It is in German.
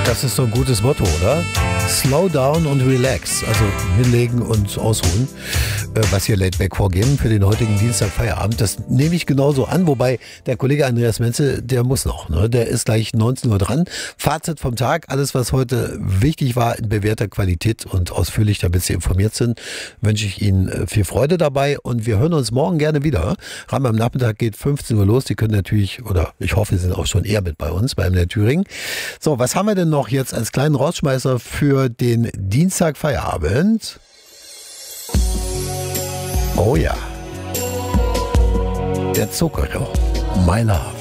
Das ist so ein gutes Motto, oder? Slow down und relax. Also hinlegen und ausruhen. Was hier Laidback vorgeben für den heutigen Dienstag Feierabend. Das nehme ich genauso an. Wobei der Kollege Andreas Menzel, der muss noch. Ne? Der ist gleich 19 Uhr dran. Fazit vom Tag. Alles, was heute wichtig war, in bewährter Qualität und ausführlich, damit Sie informiert sind, wünsche ich Ihnen viel Freude dabei. Und wir hören uns morgen gerne wieder. Ram am Nachmittag geht 15 Uhr los. Sie können natürlich, oder ich hoffe, Sie sind auch schon eher mit bei uns, beim der Thüringen. So, was haben wir denn noch jetzt als kleinen Rausschmeißer für den Dienstag Feierabend? Oh ja, der Zuckerrohr, My Love.